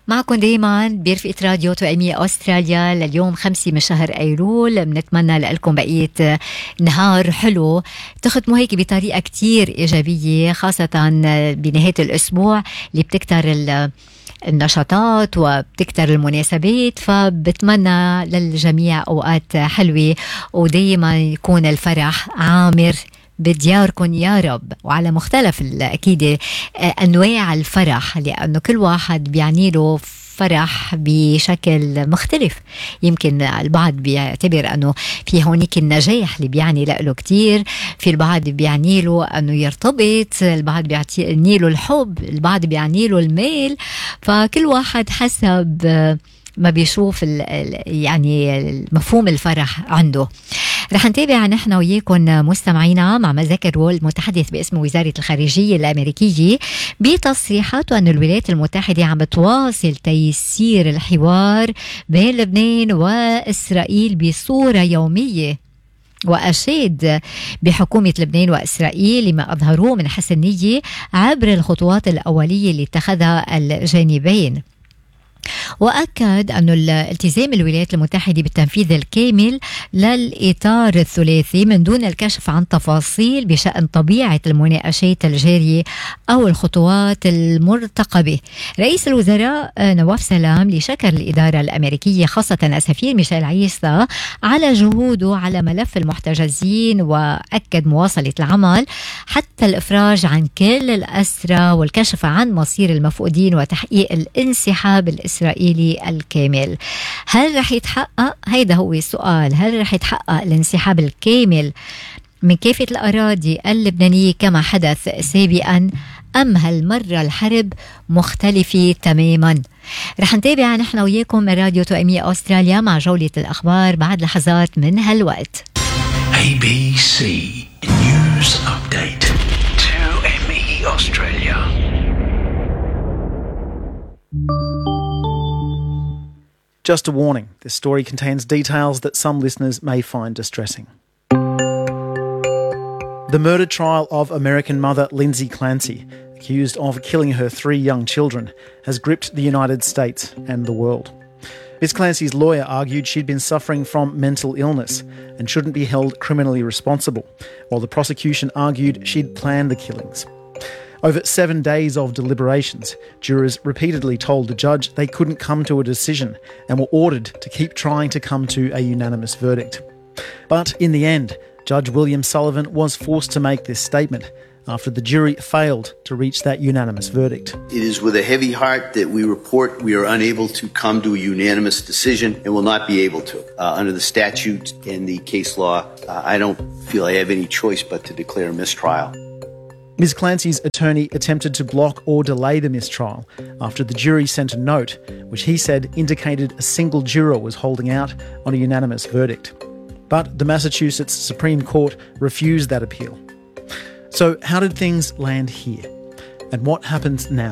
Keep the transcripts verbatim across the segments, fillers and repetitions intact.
معكم دايما برفقة راديو توأمية أستراليا. لليوم خمسة من شهر أيلول، بنتمنى لكم بقية نهار حلو تختموا هيك بطريقة كتير إيجابية، خاصة بنهاية الأسبوع اللي بتكتر النشاطات وبتكتر المناسبات، فبتمنى للجميع أوقات حلوة ودايما يكون الفرح عامر بدياركم يا رب، وعلى مختلف الأكيد أنواع الفرح، لأنه كل واحد بيعني له فرح بشكل مختلف. يمكن البعض بيعتبر أنه في هونيك النجاح اللي بيعني له كتير، في البعض بيعني له أنه يرتبط، البعض بيعني له الحب، البعض بيعني له المال، فكل واحد حسب ما بيشوف يعني مفهوم الفرح عنده. رح نتابع نحن وياكم مستمعينا مع مذاكر وول المتحدث باسم وزارة الخارجية الأمريكية بتصريحاته أن الولايات المتحدة عم بتواصل تيسير الحوار بين لبنان وإسرائيل بصورة يومية، وأشاد بحكومة لبنان وإسرائيل لما أظهروه من حسن نية عبر الخطوات الأولية اللي اتخذها الجانبين. وأكد أن الالتزام الولايات المتحدة بالتنفيذ الكامل للإطار الثلاثي من دون الكشف عن تفاصيل بشأن طبيعة المناقشات الجارية أو الخطوات المرتقبة. رئيس الوزراء نواف سلام لشكر الإدارة الأمريكية خاصة السفير ميشيل عيسى على جهوده على ملف المحتجزين، وأكد مواصلة العمل حتى الإفراج عن كل الأسرى والكشف عن مصير المفقودين وتحقيق الانسحاب الإسرائيلي الكامل. هل رح يتحقق؟ هيدا هو السؤال، هل رح يتحقق الانسحاب الكامل من كافة الأراضي اللبنانية كما حدث سابقا، أم هالمرة الحرب مختلفة تماما؟ رح نتابع نحن وياكم من راديو توأمية أستراليا مع جولة الأخبار بعد لحظات من هالوقت. A B C News Update توأمية أستراليا. Just a warning, this story contains details that some listeners may find distressing. The murder trial of American mother Lindsay Clancy, accused of killing her three young children, has gripped the United States and the world. Miss Clancy's lawyer argued she'd been suffering from mental illness and shouldn't be held criminally responsible, while the prosecution argued she'd planned the killings. Over seven days of deliberations, jurors repeatedly told the judge they couldn't come to a decision and were ordered to keep trying to come to a unanimous verdict. But in the end, Judge William Sullivan was forced to make this statement after the jury failed to reach that unanimous verdict. It is with a heavy heart that we report we are unable to come to a unanimous decision and will not be able to. Uh, under the statute and the case law, uh, I don't feel I have any choice but to declare a mistrial. Miz Clancy's attorney attempted to block or delay the mistrial after the jury sent a note, which he said indicated a single juror was holding out on a unanimous verdict. But the Massachusetts Supreme Court refused that appeal. So how did things land here? And what happens now?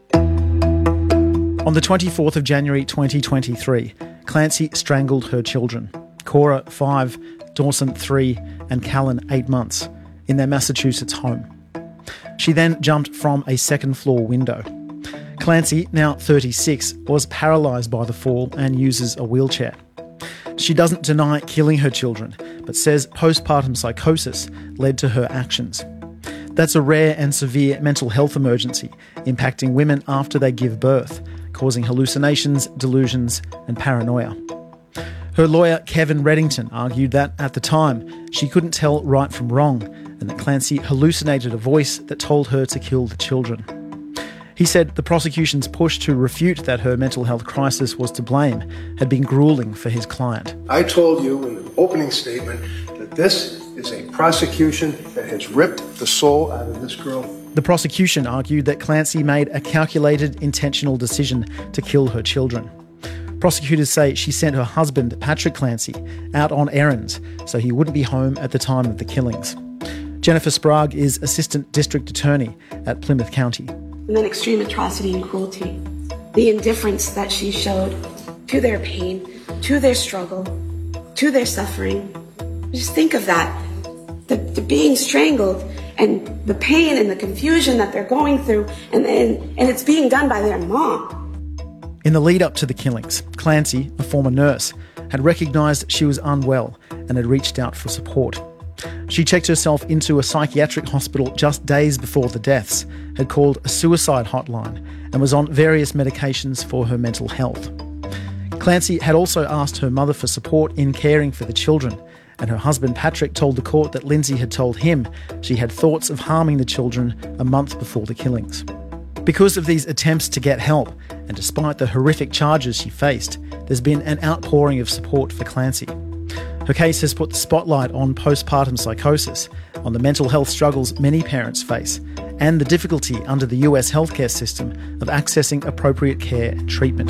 On the twenty-fourth of January twenty twenty-three, Clancy strangled her children, Cora, five, Dawson, three, and Callan, eight months, in their Massachusetts home. She then jumped from a second-floor window. Clancy, now thirty-six, was paralysed by the fall and uses a wheelchair. She doesn't deny killing her children, but says postpartum psychosis led to her actions. That's a rare and severe mental health emergency impacting women after they give birth, causing hallucinations, delusions, and paranoia. Her lawyer, Kevin Reddington, argued that at the time she couldn't tell right from wrong and that Clancy hallucinated a voice that told her to kill the children. He said the prosecution's push to refute that her mental health crisis was to blame had been gruelling for his client. I told you in the opening statement that this is a prosecution that has ripped the soul out of this girl. The prosecution argued that Clancy made a calculated, intentional decision to kill her children. Prosecutors say she sent her husband, Patrick Clancy, out on errands so he wouldn't be home at the time of the killings. Jennifer Sprague is Assistant District Attorney at Plymouth County. And then extreme atrocity and cruelty. The indifference that she showed to their pain, to their struggle, to their suffering. Just think of that. The, the being strangled and the pain and the confusion that they're going through, and, and, and it's being done by their mom. In the lead up to the killings, Clancy, a former nurse, had recognised she was unwell and had reached out for support. She checked herself into a psychiatric hospital just days before the deaths, had called a suicide hotline, and was on various medications for her mental health. Clancy had also asked her mother for support in caring for the children, and her husband Patrick told the court that Lindsay had told him she had thoughts of harming the children a month before the killings. Because of these attempts to get help, and despite the horrific charges she faced, there's been an outpouring of support for Clancy. Her case has put the spotlight on postpartum psychosis, on the mental health struggles many parents face, and the difficulty under the U S healthcare system of accessing appropriate care and treatment.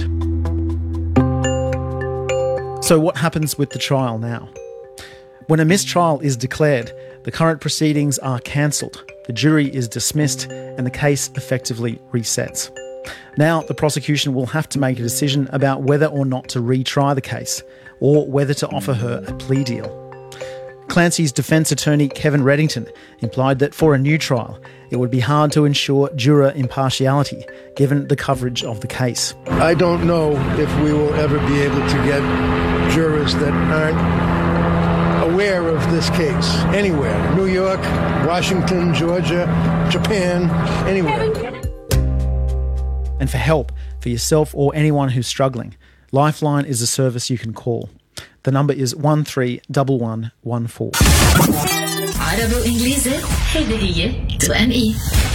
So what happens with the trial now? When a mistrial is declared, the current proceedings are cancelled, the jury is dismissed, and the case effectively resets. Now the prosecution will have to make a decision about whether or not to retry the case, or whether to offer her a plea deal. Clancy's defence attorney Kevin Reddington implied that for a new trial, it would be hard to ensure juror impartiality, given the coverage of the case. I don't know if we will ever be able to get jurors that aren't aware of this case anywhere. New York, Washington, Georgia, Japan, anywhere. And for help, for yourself or anyone who's struggling, Lifeline is a service you can call. The number is one three one one one four. عربي وإنجليزي هيدي هي تو إم إي.